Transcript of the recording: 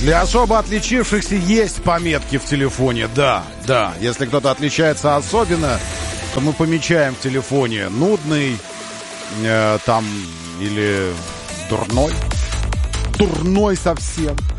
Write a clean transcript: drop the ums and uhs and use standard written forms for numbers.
Для особо отличившихся есть пометки в телефоне, да. Если кто-то отличается особенно, то мы помечаем в телефоне нудный, там, или дурной. Дурной совсем.